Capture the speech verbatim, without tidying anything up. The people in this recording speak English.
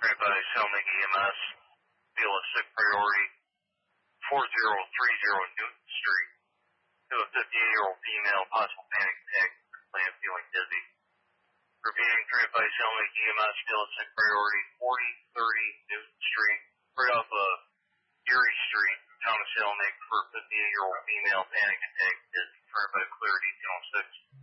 Right by Selnick E M S. Feel a sick priority. four zero three zero Newton Street. To a fifty-eight-year-old female, possible panic attack. Plan feeling dizzy. Repeating, trip by Selnick E M S. Feel a sick priority. forty thirty Newton Street. Right off of Erie Street. Thomas Selnick for fifty-eight-year-old female, panic attack. Dizzy. Turned by Clarity two oh six.